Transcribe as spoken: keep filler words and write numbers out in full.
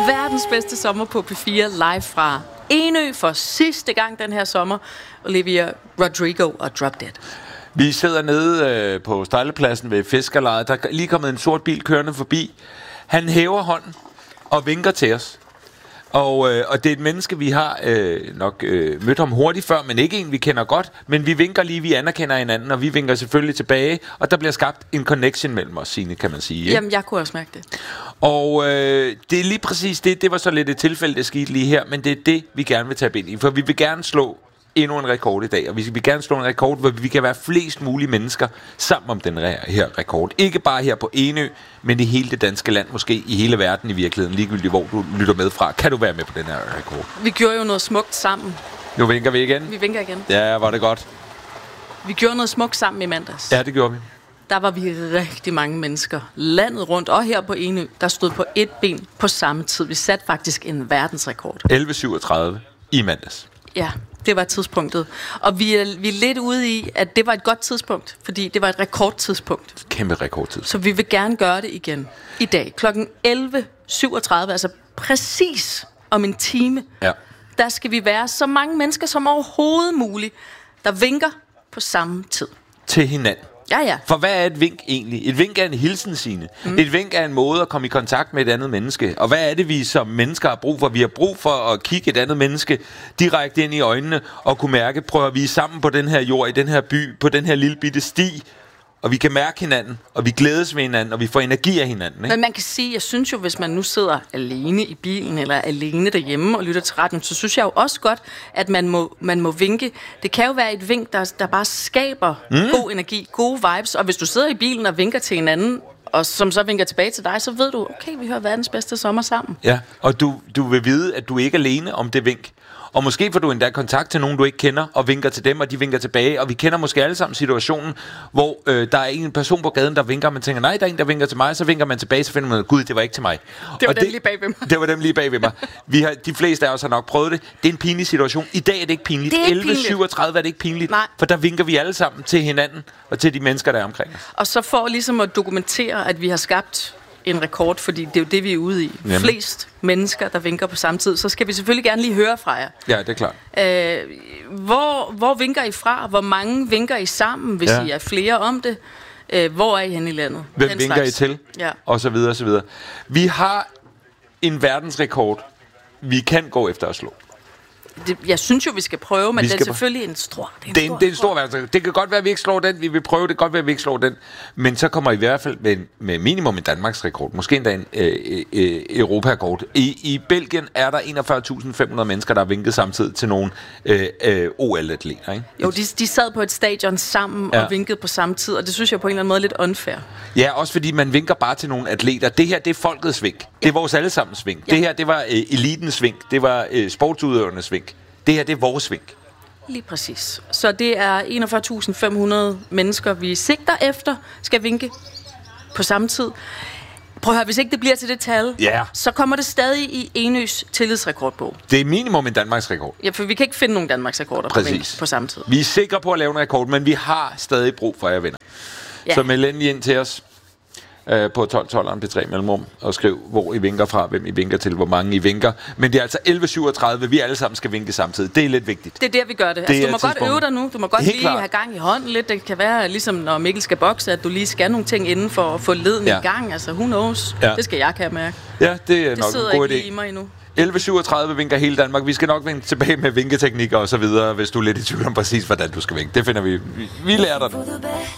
verdens bedste sommer på P fire live fra Enø for sidste gang den her sommer. Olivia Rodrigo og Drop Dead. Vi sidder nede øh, på Stejlepladsen ved Fiskerlejet. Der er lige kommet en sort bil kørende forbi. Han hæver hånden og vinker til os. Og, øh, og det er et menneske, vi har øh, nok øh, mødt ham hurtigt før, men ikke en, vi kender godt. Men vi vinker lige, vi anerkender hinanden, og vi vinker selvfølgelig tilbage. Og der bliver skabt en connection mellem os, Signe, kan man sige. Ikke? Jamen, jeg kunne også mærke det. Og øh, det er lige præcis det. Det var så lidt et tilfælde, det skete lige her, men det er det, vi gerne vil tage ind i. For vi vil gerne slå endnu en rekord i dag, og vi vil gerne slå en rekord, hvor vi kan være flest mulige mennesker sammen om den her rekord. Ikke bare her på Enø, men i hele det danske land, måske i hele verden i virkeligheden, ligegyldigt hvor du lytter med fra. Kan du være med på den her rekord? Vi gjorde jo noget smukt sammen. Nu vinker vi igen. Vi vinker igen. Ja, var det godt. Vi gjorde noget smukt sammen i mandags. Ja, det gjorde vi. Der var vi rigtig mange mennesker landet rundt, og her på Enø, der stod på et ben på samme tid. Vi satte faktisk en verdensrekord. elleve syvogtredive i mandags. Ja, det var tidspunktet. Og vi er, vi er lidt ude i, at det var et godt tidspunkt, fordi det var et rekordtidspunkt. Kæmpe rekordtid. Så vi vil gerne gøre det igen i dag. Klokken elleve syvogtredive, altså præcis om en time, ja. Der skal vi være så mange mennesker som overhovedet muligt, der vinker på samme tid. Til hinanden. Ja, ja. For hvad er et vink egentlig? Et vink er en hilsen, Signe. Mm. Et vink er en måde at komme i kontakt med et andet menneske. Og hvad er det, vi som mennesker har brug for? Vi har brug for at kigge et andet menneske direkte ind i øjnene og kunne mærke, prøv at vi er sammen på den her jord, i den her by, på den her lille bitte sti. Og vi kan mærke hinanden, og vi glædes ved hinanden, og vi får energi af hinanden. Ikke? Men man kan sige, jeg synes jo, hvis man nu sidder alene i bilen, eller alene derhjemme og lytter til radioen, så synes jeg jo også godt, at man må, man må vinke. Det kan jo være et vink, der, der bare skaber mm. god energi, gode vibes. Og hvis du sidder i bilen og vinker til hinanden, og som så vinker tilbage til dig, så ved du, okay, vi hører verdens bedste sommer sammen. Ja, og du, du vil vide, at du ikke er alene om det vink. Og måske får du endda kontakt til nogen, du ikke kender, og vinker til dem, og de vinker tilbage. Og vi kender måske alle sammen situationen, hvor øh, der er en person på gaden, der vinker, og man tænker, nej, der er en, der vinker til mig, så vinker man tilbage, så finder man, gud, det var ikke til mig. Det var og dem det, lige bag ved mig. Det var dem lige bag ved mig. Vi har, de fleste af os har nok prøvet det. Det er en pinlig situation. I dag er det ikke pinligt. elleve syvogtredive er det ikke pinligt. Nej. For der vinker vi alle sammen til hinanden, og til de mennesker, der er omkring os. Og så for ligesom at dokumentere, at vi har skabt en rekord, fordi det er jo det, vi er ude i. Jamen. Flest mennesker, der vinker på samme tid. Så skal vi selvfølgelig gerne lige høre fra jer. Ja, det er klart. Øh, hvor, hvor vinker I fra? Hvor mange vinker I sammen, hvis ja. I er flere om det? Øh, hvor er I henne i landet? Hvem vinker slags. I til? Ja. Og så videre, og så videre. Vi har en verdensrekord, vi kan gå efter at slå. Det, jeg synes jo, vi skal prøve, men vi det er selvfølgelig en stor... Det er en, det er en stor verdensrekord. Det kan godt være, at vi ikke slår den. Vi vil prøve. Det kan godt være, at vi ikke slår den. Men så kommer I i hvert fald med, med minimum en Danmarks rekord. Måske endda en øh, øh, Europarekord. I, I Belgien er der enogfyrre tusind fem hundrede mennesker, der har vinket samtidig til nogle øh, øh, O L-atleter. Ikke? Jo, de, de sad på et stadion sammen ja. og vinkede på samme tid, og det synes jeg på en eller anden måde er lidt unfair. Ja, også fordi man vinker bare til nogle atleter. Det her, det er folkets vink. Det er vores allesammens vink. Ja. Det her, det var øh, elitens vink. Det var øh, sportsudøvernes vink. Det her, det er vores vink. Lige præcis. Så det er enogfyrre tusind fem hundrede mennesker, vi sigter efter, skal vinke på samme tid. Prøv at høre, hvis ikke det bliver til det tal, yeah. så kommer det stadig i Enøs tillidsrekordbog. Det er minimum en Danmarks rekord. Ja, for vi kan ikke finde nogen Danmarks rekorder på, vink på samme tid. Vi er sikre på at lave en rekord, men vi har stadig brug for jer venner. Ja. Så meld endelig ind til os på tolv tolv P tre mellemrum og skriv, hvor I vinker fra, hvem I vinker til, hvor mange I vinker. Men det er altså elleve syvogtredive, vi alle sammen skal vinke samtidig. Det er lidt vigtigt. Det er der, vi gør det. det altså, du må godt øve dig nu. Du må godt Helt lige klar. have gang i hånden lidt. Det kan være, ligesom når Mikkel skal bokse, at du lige skal nogle ting inden for at få leden ja. i gang. Altså, who knows? Ja. Det skal jeg kan mærke. Ja, det er det nok en god idé. Det sidder ikke i mig endnu. elleve syvogtredive vinker hele Danmark. Vi skal nok vende tilbage med vinketeknikker og så videre, hvis du er lidt i tvivl om præcis, hvordan du skal vinke. Det finder vi. Vi, vi lærer dig det.